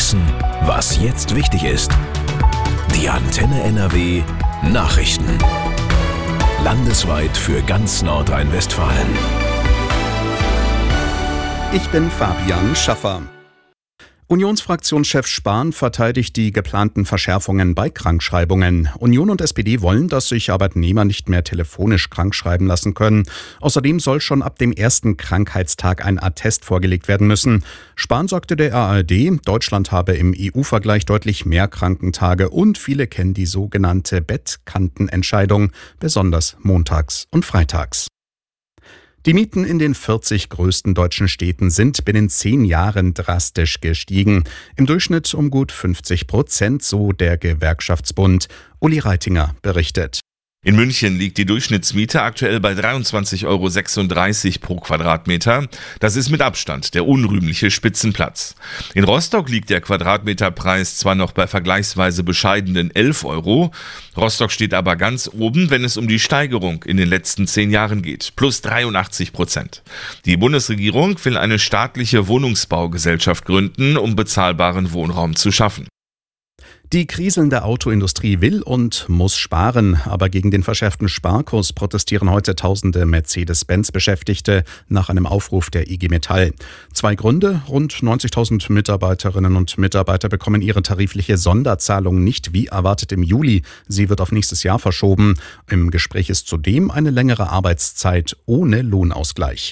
wissen, was jetzt wichtig ist. Die Antenne NRW Nachrichten. Landesweit für ganz Nordrhein-Westfalen. Ich bin Fabian Schaffer. Unionsfraktionschef Spahn verteidigt die geplanten Verschärfungen bei Krankschreibungen. Union und SPD wollen, dass sich Arbeitnehmer nicht mehr telefonisch krankschreiben lassen können. Außerdem soll schon ab dem ersten Krankheitstag ein Attest vorgelegt werden müssen. Spahn sagte der ARD, Deutschland habe im EU-Vergleich deutlich mehr Krankentage und viele kennen die sogenannte Bettkantenentscheidung, besonders montags und freitags. Die Mieten in den 40 größten deutschen Städten sind binnen 10 Jahren drastisch gestiegen. Im Durchschnitt um gut 50%, so der Gewerkschaftsbund. Uli Reitinger berichtet. In München liegt die Durchschnittsmiete aktuell bei 23,36 € pro Quadratmeter. Das ist mit Abstand der unrühmliche Spitzenplatz. In Rostock liegt der Quadratmeterpreis zwar noch bei vergleichsweise bescheidenen 11 €. Rostock steht aber ganz oben, wenn es um die Steigerung in den letzten 10 Jahren geht. Plus 83%. Die Bundesregierung will eine staatliche Wohnungsbaugesellschaft gründen, um bezahlbaren Wohnraum zu schaffen. Die kriselnde Autoindustrie will und muss sparen, aber gegen den verschärften Sparkurs protestieren heute tausende Mercedes-Benz-Beschäftigte nach einem Aufruf der IG Metall. 2 Gründe: Rund 90.000 Mitarbeiterinnen und Mitarbeiter bekommen ihre tarifliche Sonderzahlung nicht wie erwartet im Juli. Sie wird auf nächstes Jahr verschoben. Im Gespräch ist zudem eine längere Arbeitszeit ohne Lohnausgleich.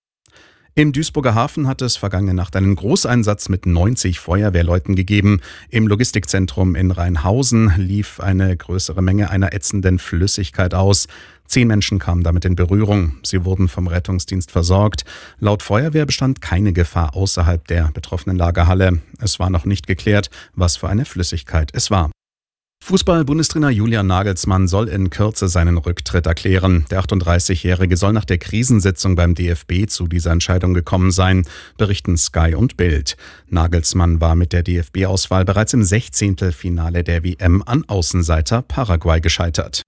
Im Duisburger Hafen hat es vergangene Nacht einen Großeinsatz mit 90 Feuerwehrleuten gegeben. Im Logistikzentrum in Rheinhausen lief eine größere Menge einer ätzenden Flüssigkeit aus. 10 Menschen kamen damit in Berührung. Sie wurden vom Rettungsdienst versorgt. Laut Feuerwehr bestand keine Gefahr außerhalb der betroffenen Lagerhalle. Es war noch nicht geklärt, was für eine Flüssigkeit es war. Fußball-Bundestrainer Julian Nagelsmann soll in Kürze seinen Rücktritt erklären. Der 38-Jährige soll nach der Krisensitzung beim DFB zu dieser Entscheidung gekommen sein, berichten Sky und Bild. Nagelsmann war mit der DFB-Auswahl bereits im 16. Finale der WM an Außenseiter Paraguay gescheitert.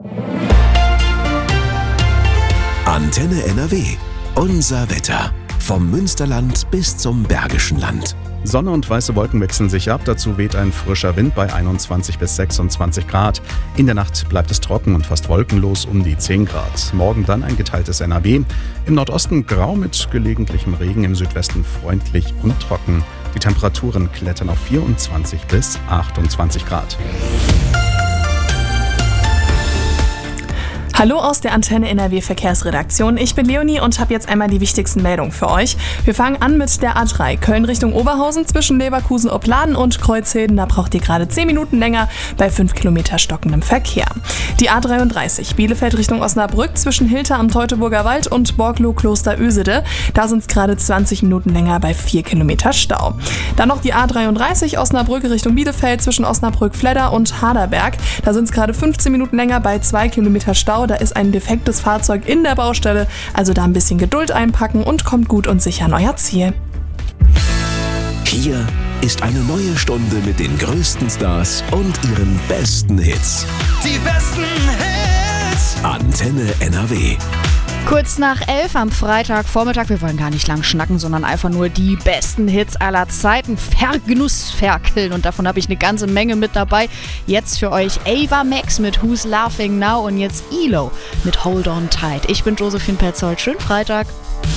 Antenne NRW. Unser Wetter. Vom Münsterland bis zum Bergischen Land. Sonne und weiße Wolken wechseln sich ab, dazu weht ein frischer Wind bei 21 bis 26 Grad. In der Nacht bleibt es trocken und fast wolkenlos um die 10 Grad. Morgen dann ein geteiltes NRW. Im Nordosten grau mit gelegentlichem Regen, im Südwesten freundlich und trocken. Die Temperaturen klettern auf 24 bis 28 Grad. Hallo aus der Antenne NRW Verkehrsredaktion. Ich bin Leonie und habe jetzt einmal die wichtigsten Meldungen für euch. Wir fangen an mit der A3 Köln Richtung Oberhausen zwischen Leverkusen-Opladen und Kreuzheden. Da braucht ihr gerade 10 Minuten länger bei 5 Kilometer stockendem Verkehr. Die A33 Bielefeld Richtung Osnabrück zwischen Hilter am Teutoburger Wald und Borglow-Kloster-Ösede. Da sind es gerade 20 Minuten länger bei 4 Kilometer Stau. Dann noch die A33 Osnabrück Richtung Bielefeld zwischen Osnabrück-Fledder und Haderberg. Da sind es gerade 15 Minuten länger bei 2 Kilometer Stau. Da ist ein defektes Fahrzeug in der Baustelle, also da ein bisschen Geduld einpacken und kommt gut und sicher an euer Ziel. Hier ist eine neue Stunde mit den größten Stars und ihren besten Hits. Die besten Hits! Antenne NRW. Kurz nach 11 am Freitagvormittag. Wir wollen gar nicht lang schnacken, sondern einfach nur die besten Hits aller Zeiten vergenussferkeln. Und davon habe ich eine ganze Menge mit dabei. Jetzt für euch Ava Max mit Who's Laughing Now und jetzt ELO mit Hold On Tight. Ich bin Josephine Petzold. Schönen Freitag.